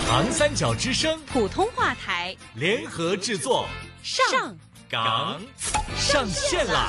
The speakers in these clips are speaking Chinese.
长三角之声普通话台联合制作， 上港上线啦！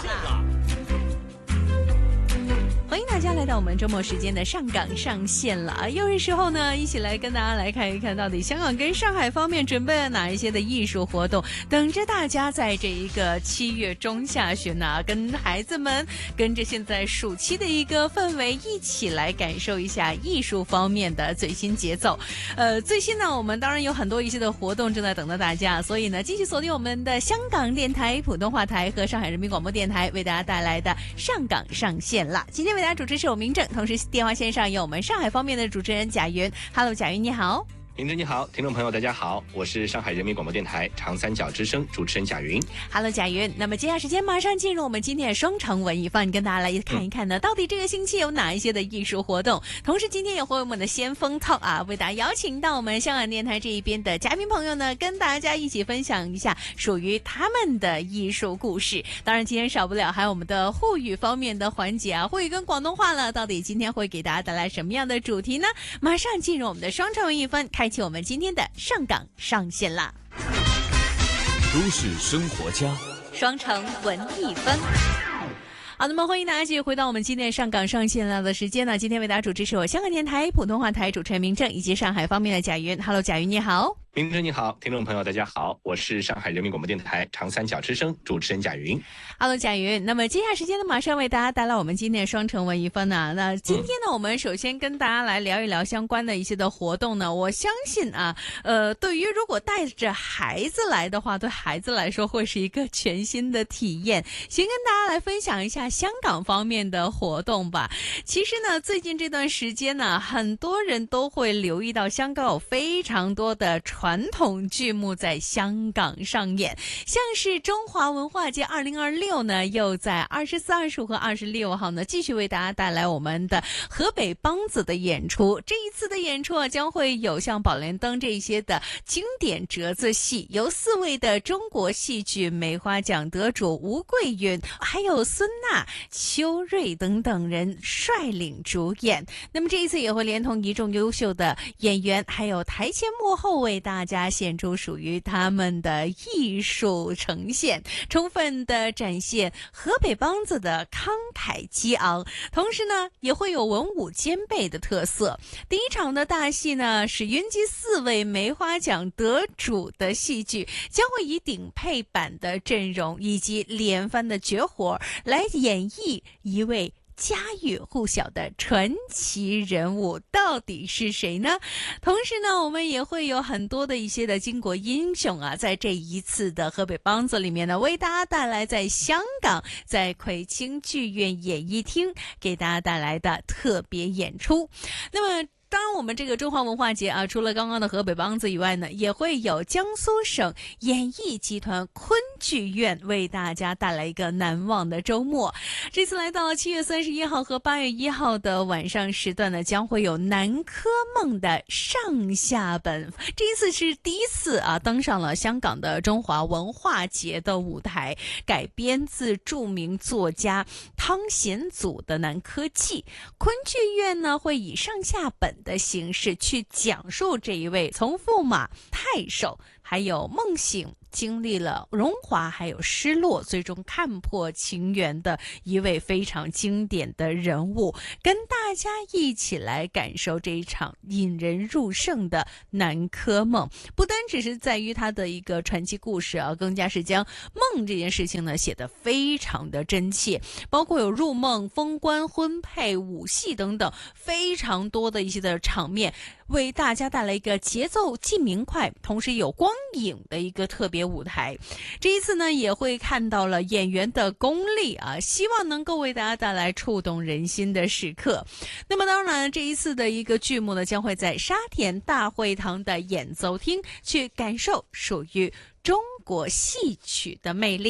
欢迎大家来到我们周末时间的上港上线了，又是时候呢，一起来跟大家来看一看，到底香港跟上海方面准备了哪一些的艺术活动，等着大家在这一个7月中下旬呢，跟孩子们跟着现在暑期的一个氛围，一起来感受一下艺术方面的最新节奏。最新呢，我们当然有很多一些的活动正在等着大家，所以呢，继续锁定我们的香港电台普通话台和上海人民广播电台为大家带来的上港上线了。今天为大家主持是我明正，同时电话线上有我们上海方面的主持人贾云。Hello， 贾云你好。 明正你好，听众朋友大家好，我是上海人民广播电台长三角之声主持人贾云。 Hello， 贾云。那么接下来时间马上进入我们今天的双城文艺范，跟大家来看一看呢，到底这个星期有哪一些的艺术活动。同时今天也会有我们的先锋 talk 啊，为大家邀请到我们香港电台这一边的嘉宾朋友呢，跟大家一起分享一下属于他们的艺术故事。当然今天少不了还有我们的沪语方面的环节啊，沪语跟广东话了，到底今天会给大家带来什么样的主题呢？马上进入我们的双城文艺范，开启我们今天的上港上线啦！ 都市生活家， 双城文艺范。好，那么欢迎大家继续回到我们今天上港上线了的时间呢。今天为大家主持是我香港电台普通话台主持人明正，以及上海方面的贾云。Hello， 贾云你好。 明正你好，听众朋友大家好，我是上海人民广播电台长三角之声主持人贾云。 Hello， 贾云。那么接下来时间呢，马上为大家带来我们今天的双城文艺范呢。那今天呢，我们首先跟大家来聊一聊相关的一些的活动呢。我相信啊，对于如果带着孩子来的话，对孩子来说会是一个全新的体验。先跟大家来分享一下香港方面的活动吧。其实呢，最近这段时间呢，很多人都会留意到香港有非常多的传统剧目在香港上演，像是中华文化节2026呢，又在24、25和26号呢，继续为大家带来我们的河北梆子的演出。这一次的演出啊，将会有像宝莲灯这些的经典折子戏，由4位的中国戏剧梅花奖得主吴桂云，还有孙娜、邱瑞等等人率领主演。那么这一次也会连同一众优秀的演员，还有台前幕后，为大家献出属于他们的艺术呈现，充分的展现河北梆子的慷慨激昂，同时呢也会有文武兼备的特色。第一场的大戏呢，是云集4位梅花奖得主的戏剧，将会以顶配版的阵容以及连番的绝活来演绎一位家喻户晓的传奇人物，到底是谁呢？同时呢，我们也会有很多的一些的巾帼英雄啊，在这一次的河北梆子里面呢，为大家带来在香港在葵青剧院演艺厅给大家带来的特别演出。那么当然我们这个中华文化节啊，除了刚刚的河北梆子以外呢，也会有江苏省演艺集团昆剧院为大家带来一个难忘的周末。这次来到了7月31号和8月1号的晚上时段呢，将会有南柯梦的上下本，这一次是第一次啊登上了香港的中华文化节的舞台，改编自著名作家汤显祖的《南柯记》。昆剧院呢会以上下本的形式去讲述这一位从驸马、太守还有梦醒，经历了荣华还有失落，最终看破情缘的一位非常经典的人物，跟大家一起来感受这一场引人入胜的南柯梦。不单只是在于他的一个传奇故事啊，更加是将梦这件事情呢写得非常的真切，包括有入梦、封官、婚配、武戏等等非常多的一些的场面，为大家带来一个节奏既明快，同时有光影的一个特别舞台。这一次呢，也会看到了演员的功力啊，希望能够为大家带来触动人心的时刻。那么当然，这一次的一个剧目呢，将会在沙田大会堂的演奏厅去感受属于中国戏曲的魅力。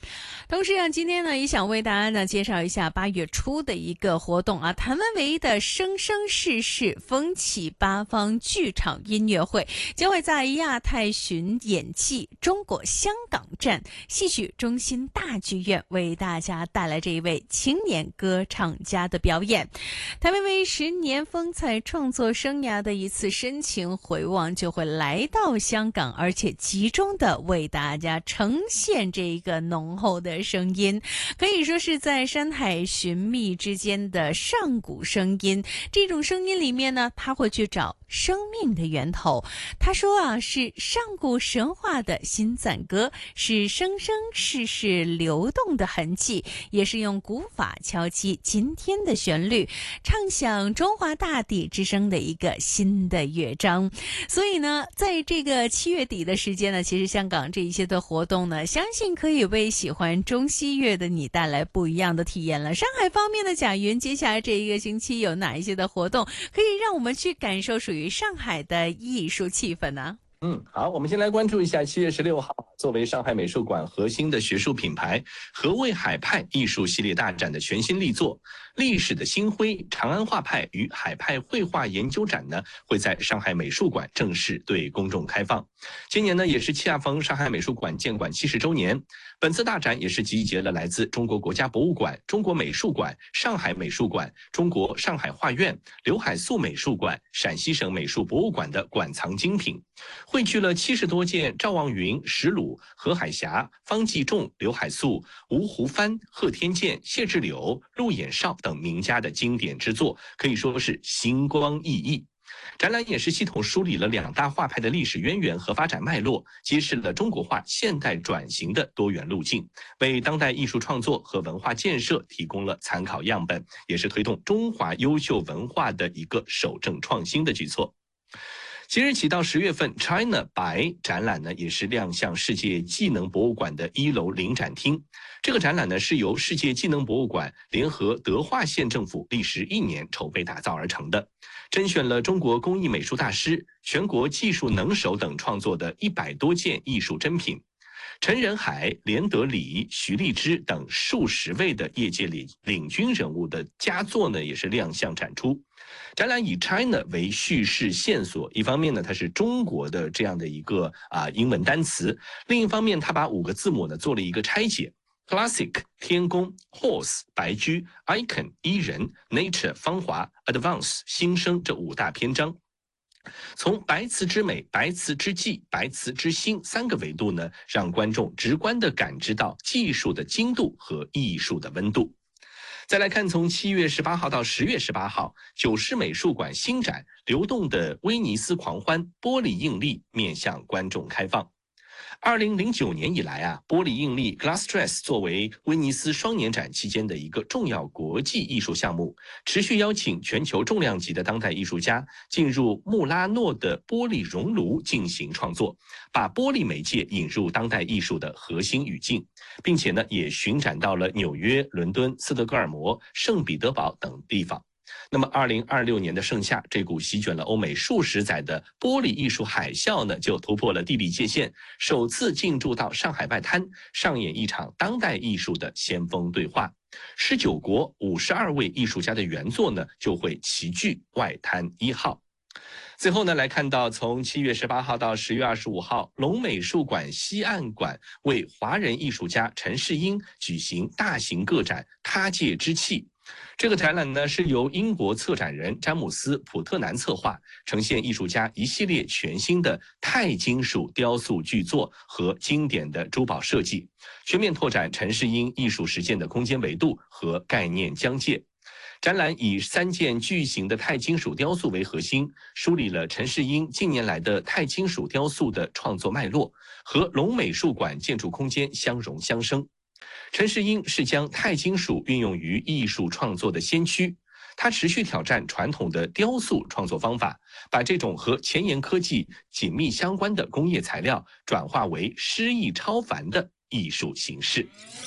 同时今天呢也想为大家呢介绍一下8月初的一个活动啊，谭维维的生生世世风起8方剧场音乐会将会在亚太巡演季中国香港站戏曲中心大剧院为大家带来这一位青年歌唱家的表演。谭维维10年风采创作生涯的一次深情回望就会来到香港，而且集中的为大家呈现这一个浓厚的声音，可以说是在山海寻觅之间的上古声音。这种声音里面呢，他会去找生命的源头。他说啊，是上古神话的新赞歌，是生生世世流动的痕迹，也是用古法敲击今天的旋律，唱响中华大地之声的一个新的乐章。所以呢，在这个7月底的时间呢，其实香港这一些的活动呢，相信可以为喜欢中西乐的你带来不一样的体验了。上海方面的贾云，接下来这一个星期有哪一些的活动可以让我们去感受属于上海的艺术气氛呢？ 好，我们先来关注一下7月16号，作为上海美术馆核心的学术品牌何谓海派艺术系列大展的全新力作历史的星辉长安画派与海派绘画研究展呢，会在上海美术馆正式对公众开放。今年呢，也是恰逢上海美术馆建馆70周年。本次大展也是集结了来自中国国家博物馆、中国美术馆、上海美术馆、中国上海画院、刘海粟美术馆、陕西省美术博物馆的馆藏精品，汇聚了70多件赵望云、石鲁、何海霞、方继仲、刘海粟、吴湖帆、贺天健、谢志柳、陆衍绍等名家的经典之作，可以说是星光熠熠。展览也是系统梳理了2大画派的历史渊源和发展脉络，揭示了中国画现代转型的多元路径，为当代艺术创作和文化建设提供了参考样本，也是推动中华优秀文化的一个守正创新的举措。即日起到10月份 ，China 白展览呢也是亮相世界技能博物馆的1楼临展厅。这个展览呢是由世界技能博物馆联合德化县政府历时1年筹备打造而成的，甄选了中国工艺美术大师、全国技术能手等创作的100多件艺术珍品。陈仁海、连德礼、徐立之等数十位的业界领军人物的佳作呢，也是亮相展出。展览以 China 为叙事线索，一方面呢，它是中国的这样的一个英文单词，另一方面，它把5个字母呢做了一个拆解。Classic 天工 Horse 白驹 Icon 伊人 Nature 芳华 Advance 新生这5大篇章，从白瓷之美、白瓷之技、白瓷之心3个维度呢，让观众直观地感知到技术的精度和艺术的温度。再来看从7月18号到10月18号，九世美术馆新展《流动的威尼斯狂欢》玻璃映立面向观众开放。2009年以来玻璃映立 Glass Dress 作为威尼斯双年展期间的一个重要国际艺术项目，持续邀请全球重量级的当代艺术家进入穆拉诺的玻璃熔炉进行创作，把玻璃媒介引入当代艺术的核心语境，并且呢也巡展到了纽约、伦敦、斯德哥尔摩、圣彼得堡等地方。那么2026年的盛夏，这股席卷了欧美数十载的玻璃艺术海啸呢，就突破了地理界限，首次进驻到上海外滩，上演一场当代艺术的先锋对话。19国52位艺术家的原作呢，就会齐聚外滩1号。最后呢，来看到从7月18号到10月25号，龙美术馆西岸馆为华人艺术家陈世英举行大型个展《他界之气》。这个展览呢是由英国策展人詹姆斯·普特南策划，呈现艺术家一系列全新的钛金属雕塑巨作和经典的珠宝设计，全面拓展陈世英艺术实践的空间维度和概念疆界。展览以3件巨型的钛金属雕塑为核心，梳理了陈世英近年来的钛金属雕塑的创作脉络，和龙美术馆建筑空间相融相生。陈世英是将钛金属运用于艺术创作的先驱，他持续挑战传统的雕塑创作方法，把这种和前沿科技紧密相关的工业材料转化为诗意超凡的艺术形式。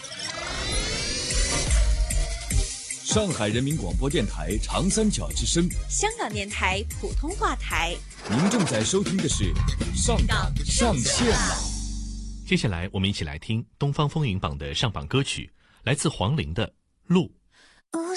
上海人民广播电台长三角之声， 香港电台普通话台， 您正在收听的是上港上线了。 接下来我们一起来听东方风云榜的上榜歌曲，来自黄龄的《路》。